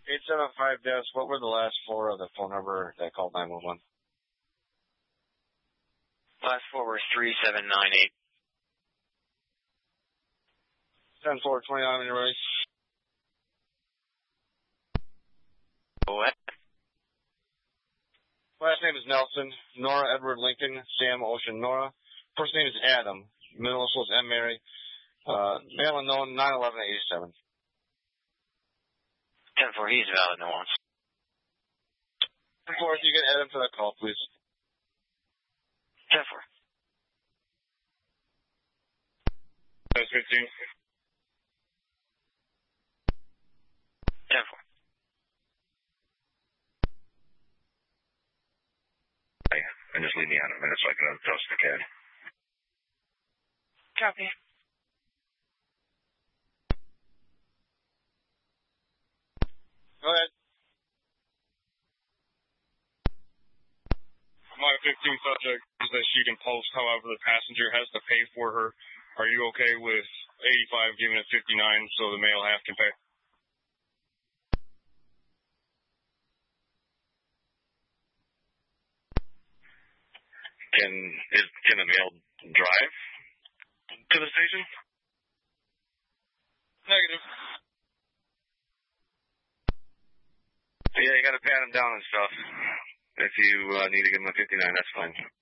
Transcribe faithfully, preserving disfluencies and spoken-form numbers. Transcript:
eight seven five desk, what were the last four of the phone number that called nine one one? Last four were three seven nine eight. ten four twenty-nine when you're ready. What? Last name is Nelson. Nora Edward Lincoln. Sam Ocean Nora. First name is Adam. Middle initials M. Mary. Uh, male unknown, nine eleven eighty-seven. ten four, he's valid, no one. ten four, if you can add him to that call, please. ten four. That's fifteen. ten four. And just leave me out of a minute so I can toast the cat. Copy. Go ahead. My fifteen subject is that she can post, however, the passenger has to pay for her. Are you okay with eighty-five giving it fifty-nine so the male half can pay? Can is can the male drive to the station? Negative. Yeah, you got to pat him down and stuff. If you uh, need to give him a fifty-nine, that's fine.